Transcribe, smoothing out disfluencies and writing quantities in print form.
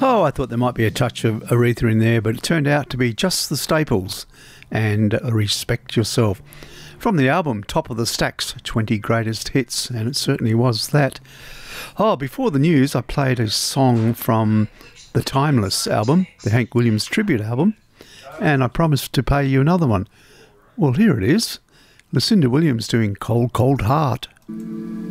Oh, I thought there might be a touch of Aretha in there, but it turned out to be just the staples and Respect Yourself. From the album Top of the Stacks, 20 Greatest Hits, and it certainly was that. Oh, before the news, I played a song from the Timeless album, the Hank Williams tribute album, and I promised to play you another one. Well, here it is. Lucinda Williams doing Cold, Cold Heart.